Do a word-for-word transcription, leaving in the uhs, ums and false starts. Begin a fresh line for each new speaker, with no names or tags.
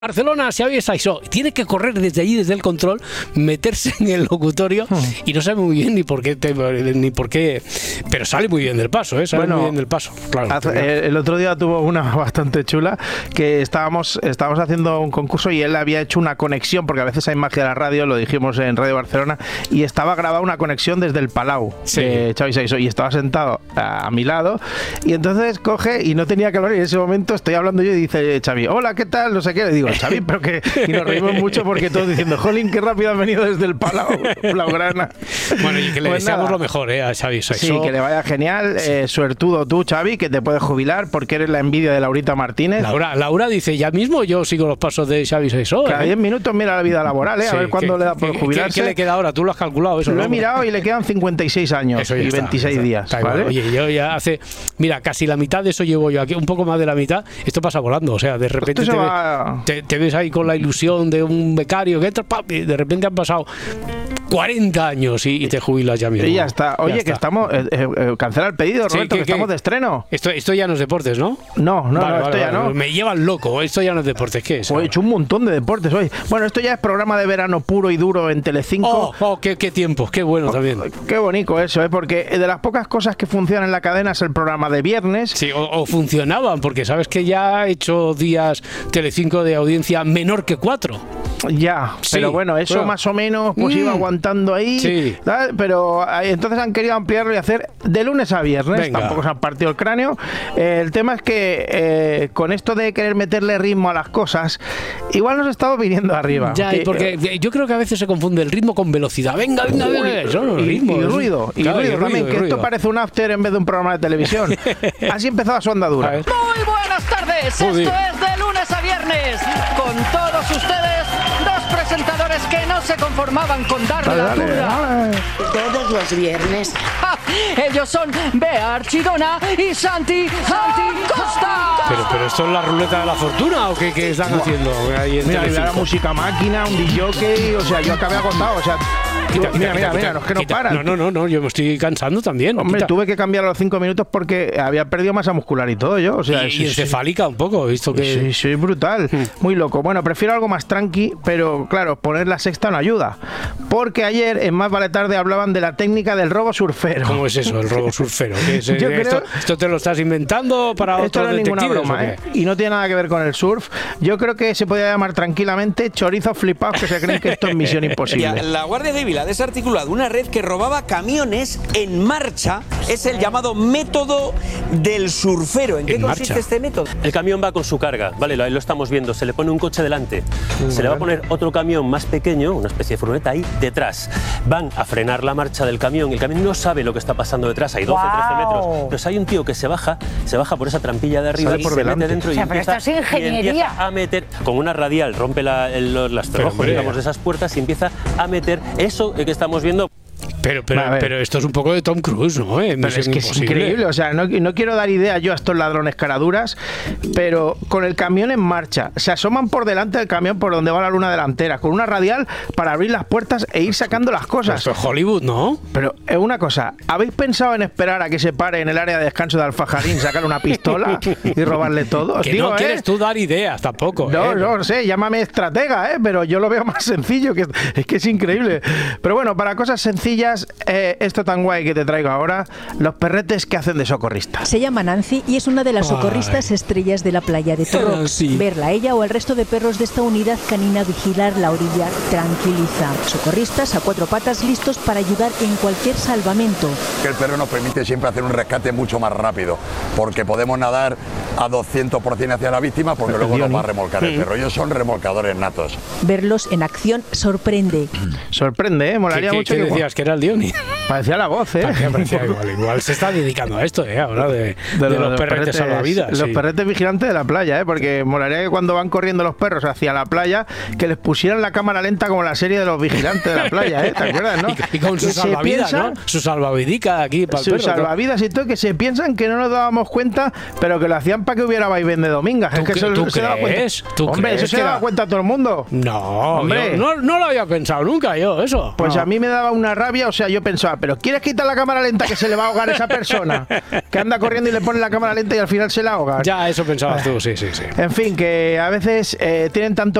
Barcelona, Xavi Saissó tiene que correr desde allí, desde el control, meterse en el locutorio y no sabe muy bien ni por qué, te, ni por qué, pero sale muy bien del paso, ¿eh? Sale bueno, muy bien del paso. Claro,
hace, el otro día tuvo una bastante chula que estábamos, estábamos haciendo un concurso y él había hecho una conexión, porque a veces hay magia de la radio, lo dijimos en Radio Barcelona, y estaba grabada una conexión desde el Palau sí. de Xavi Saissó y estaba sentado a, a mi lado y entonces coge y no tenía que hablar y en ese momento estoy hablando yo y dice Xavi, hola, ¿qué tal? No sé qué, le digo, Xavi, pero que y nos reímos mucho porque todos diciendo, jolín, qué rápido han venido desde el Palau, Blaugrana.
Bueno, y que le pues deseamos nada. Lo mejor, ¿eh? A Xavi Saissó.
Sí, que le vaya genial, sí. eh, suertudo tú, Xavi, que te puedes jubilar porque eres la envidia de Laurita Martínez.
Laura, Laura dice, ya mismo yo sigo los pasos de Xavi Saissó.
Cada diez ¿eh? minutos mira la vida laboral, ¿eh? A sí, ver cuándo le da por jubilarse.
¿Qué, ¿Qué le queda ahora? ¿Tú lo has calculado eso?
Lo
¿no?
he mirado y le quedan cincuenta y seis años y está, veintiséis está, días. Está, ¿vale?
Oye, yo ya hace, mira, casi la mitad de eso llevo yo aquí, un poco más de la mitad. Esto pasa volando, o sea, de repente te, va... te, te ves ahí con la ilusión de un becario que entra, ¡pap! Y de repente han pasado cuarenta años y, y te jubilas ya mismo.
Y ya está. Oye, ya que está. estamos... Eh, eh, cancela el pedido, Roberto, sí, que, que estamos de estreno.
Esto, esto ya no es deportes, ¿no?
No, no,
vale,
no, esto
vale,
ya
vale.
no.
Me llevan loco, esto ya no es deportes, ¿qué es?
He hecho un montón de deportes hoy. Bueno, esto ya es programa de verano puro y duro en Telecinco.
Oh, oh qué, qué tiempos, qué bueno oh, también.
Qué bonito eso, ¿eh? Porque de las pocas cosas que funcionan en la cadena es el programa de viernes.
Sí, o, o funcionaban, porque sabes que ya ha hecho días Telecinco de audiencia menor que cuatro.
Ya, sí, pero bueno, eso bueno. más o menos pues mm. iba aguantando ahí, sí. ¿sabes? Pero entonces han querido ampliarlo y hacer de lunes a viernes. Venga. Tampoco se han partido el cráneo. Eh, el tema es que eh, con esto de querer meterle ritmo a las cosas, igual nos estamos viniendo arriba.
Ya, que, porque eh, yo creo que a veces se confunde el ritmo con velocidad. Venga, venga, venga. Eso no es ritmo,
y, y ruido, y, claro, ruido, y ruido también, y que ruido. Esto parece un after en vez de un programa de televisión. Así empezaba su andadura.
Muy buenas tardes, Joder. Esto es de lunes a viernes, con todos ustedes, dos presentadores que no se conformaban con darle la turra.
Todos los viernes.
Ah, ellos son Bea Archidona y Santi, Santi Costa.
Pero, pero esto es la ruleta de la fortuna o qué, qué están no. haciendo ahí en
Mira, la música máquina, un D J, o sea, yo acabé agotado, o sea,
quita,
tú, mira,
quita,
mira,
quita,
mira,
quita,
no es que no
quita.
paran.
No, no, no, no, yo me estoy cansando también.
Hombre,
quita.
tuve que cambiar a los cinco minutos porque había perdido masa muscular y todo yo, o sea,
y,
sí,
y encefálica un poco, he visto que
sí, sí, brutal, hmm. muy loco. Bueno, prefiero algo más tranqui, pero claro, poner la sexta no ayuda, porque ayer en Más Vale Tarde hablaban de la técnica del robo surfero.
¿Cómo es eso, el robo surfero? ¿Qué es, yo esto, creo, ¿Esto te lo estás inventando para
esto
otros
no es ninguna broma, ¿eh? Y no tiene nada que ver con el surf. Yo creo que se podría llamar tranquilamente chorizos flipados que se creen que esto es misión imposible.
La Guardia Civil ha desarticulado una red que robaba camiones en marcha. Es el llamado método del surfero. ¿En qué en consiste marcha. este método?
El camión va con su carga, vale, ahí lo estamos viendo. Se le pone un coche delante, uh, se le va a poner otro camión más pequeño, una especie de furgoneta ahí detrás. Van a frenar la marcha del camión. El camión no sabe lo que está pasando detrás. Hay doce, wow. trece metros. Entonces hay un tío que se baja, se baja por esa trampilla de arriba y
por
se
delante.
mete dentro
o sea,
y,
pero
empieza,
esto es ingeniería.
y empieza a meter con una radial, rompe la, el, las cerrojos, digamos, de esas puertas y empieza a meter eso que estamos viendo.
Pero, pero, pero esto es un poco de Tom Cruise, ¿no? Eh,
pero es que imposible. Es increíble, o sea, no, no quiero dar idea yo a estos ladrones caraduras, pero con el camión en marcha, se asoman por delante del camión por donde va la luna delantera, con una radial para abrir las puertas e ir sacando las cosas.
Esto es Hollywood, ¿no?
Pero es una cosa, ¿habéis pensado en esperar a que se pare en el área de descanso de Alfajarín, sacar una pistola y robarle todo? Os
que
digo,
no
¿eh?
quieres tú dar ideas tampoco.
No,
¿eh?
no, no sé, llámame estratega, ¿eh? Pero yo lo veo más sencillo, que es que es increíble. Pero bueno, para cosas sencillas, eh, esto tan guay que te traigo ahora, los perretes que hacen de socorristas.
Se llama Nancy y es una de las socorristas Ay. estrellas de la playa de Torrox. Sí. Verla a ella o al resto de perros de esta unidad canina vigilar la orilla tranquiliza. Socorristas a cuatro patas listos para ayudar en cualquier salvamento.
El perro nos permite siempre hacer un rescate mucho más rápido, porque podemos nadar a doscientos por ciento hacia la víctima, porque luego nos va a remolcar el perro. Ellos son remolcadores natos.
Verlos en acción sorprende.
Sorprende, ¿eh? Molaría
¿Qué,
mucho.
¿Qué decías? ¿Que era el Dioni?
Parecía la voz, ¿eh?
Parecía, parecía igual, igual se está dedicando a esto, ¿eh? Ahora de, de, de, de los, los perretes salvavidas.
Los sí. perretes vigilantes de la playa, ¿eh? Porque molaría que cuando van corriendo los perros hacia la playa, que les pusieran la cámara lenta como la serie de los vigilantes de la playa, ¿eh? ¿Te acuerdas, no?
Y, y con su salvavidas, ¿no? Su salvavidica aquí para el
Su
perro.
Su salvavidas y todo, que se piensan que no nos dábamos cuenta, pero que lo hacían para que hubiera vaivén de domingas.
¿Tú,
es que eso
¿tú
se daba cuenta.
¿Tú
Hombre,
crees
eso se daba cuenta todo el mundo.
No,
hombre.
Yo, no, no lo había pensado nunca yo, eso.
Pues
no.
a mí me daba una rabia, o sea, yo pensaba, pero ¿quieres quitar la cámara lenta que se le va a ahogar a esa persona? Que anda corriendo y le pone la cámara lenta y al final se la ahoga.
Ya, eso pensabas tú, sí, sí, sí.
En fin, que a veces eh, tienen tanto